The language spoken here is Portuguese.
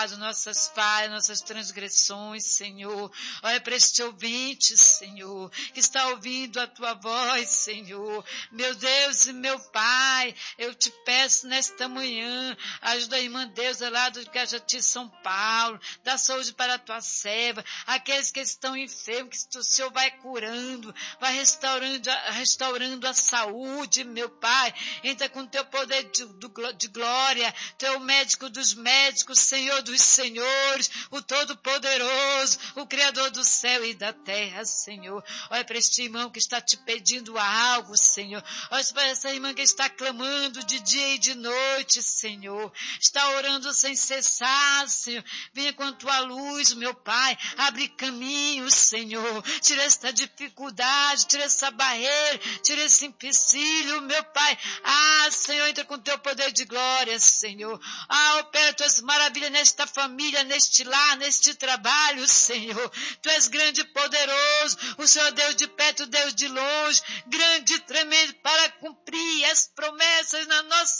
nossas falhas, nossas transgressões, Senhor. Olha para este ouvinte, Senhor, que está ouvindo a tua voz, Senhor. Meu Deus e meu Pai, eu te peço nesta manhã, ajuda a irmã Deusa lá do Cajati, São Paulo, dá saúde para a tua serva, aqueles que estão enfermos, que o Senhor vai curando, vai restaurando a saúde, meu Pai. Entra com teu poder de glória, teu médico dos médicos, Senhor dos senhores, o Todo-Poderoso, o Criador do céu e da terra, Senhor. Olha para este irmão que está te pedindo algo, Senhor. Olha para essa irmã que está clamando de dia e de noite, Senhor. Está orando sem cessar, Senhor. Venha com a tua luz, meu Pai. Abre caminhos, Senhor. Tira esta dificuldade, tira essa barreira, tira esse empecilho, meu Pai. Senhor, entra com teu poder de glória, Senhor. Opera tuas maravilhas nesta família, neste lar, neste trabalho, Senhor. Tu és grande e poderoso, o Senhor Deus de perto, Deus de longe, grande e tremendo para cumprir as promessas na nossa